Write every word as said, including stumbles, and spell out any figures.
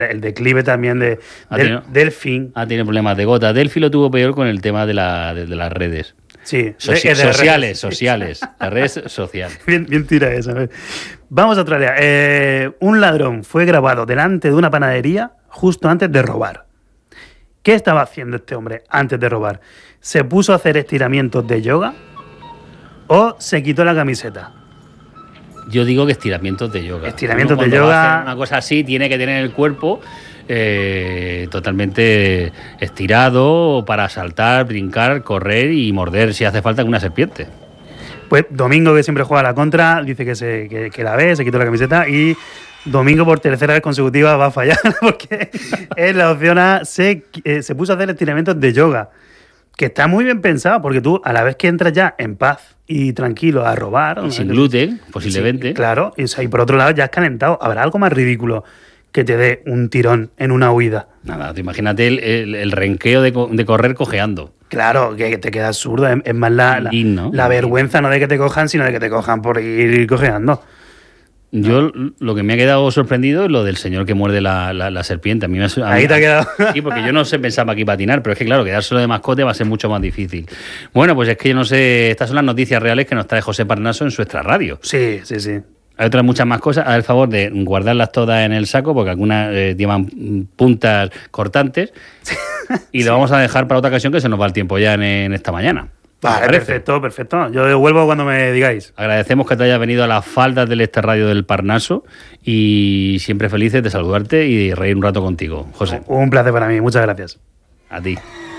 el declive también de, Ha del, tenido- del fin. Ah, tiene problemas de gota. Delphi lo tuvo peor con el tema de, la, de, de las redes. Sí, Soci- de- de redes. sociales, sociales. Las redes sociales. Bien, bien tira esa. ¿Ves? Vamos a otra área. Eh, un ladrón fue grabado delante de una panadería justo antes de robar. ¿Qué estaba haciendo este hombre antes de robar? ¿Se puso a hacer estiramientos de yoga o se quitó la camiseta? Yo digo que estiramientos de yoga. Estiramientos Uno de cuando va a yoga. hacer una cosa así tiene que tener el cuerpo eh, totalmente estirado para saltar, brincar, correr y morder si hace falta con una serpiente. Pues Domingo, que siempre juega a la contra, dice que, se, que, que la ve, se quitó la camiseta y Domingo por tercera vez consecutiva va a fallar porque en la opción A se, eh, se puso a hacer estiramientos de yoga, que está muy bien pensado porque tú a la vez que entras ya en paz y tranquilo a robar... Y ¿no? sin Que- gluten, posiblemente. Sí, claro, y, o sea, y por otro lado ya has calentado. ¿Habrá algo más ridículo que te dé un tirón en una huida? Nada, tú imagínate el, el- el renqueo de, co- de correr cojeando. Claro, que te queda absurdo. Es, es más la, la, Indigno, la indigno. vergüenza no de que te cojan, sino de que te cojan por ir cojeando. Yo lo que me ha quedado sorprendido es lo del señor que muerde la, la- la serpiente. A mí me ha, a mí- Ahí te ha quedado. Sí, porque yo no sé, pensaba que iba a patinar, pero es que claro, quedárselo de mascote va a ser mucho más difícil. Bueno, pues es que yo no sé, estas son las noticias reales que nos trae José Parnaso en su extra radio. Sí, sí, sí. Hay otras muchas más cosas. Haz el favor de guardarlas todas en el saco, porque algunas eh, llevan mm, puntas cortantes. Y lo vamos a dejar para otra ocasión, que se nos va el tiempo ya en, en esta mañana. ¿Te Vale, parece? perfecto, perfecto. Yo devuelvo cuando me digáis. Agradecemos que te hayas venido a las faldas del Este Radio del Parnaso y siempre felices de saludarte y de reír un rato contigo. José, Un placer para mí. Muchas gracias. a ti.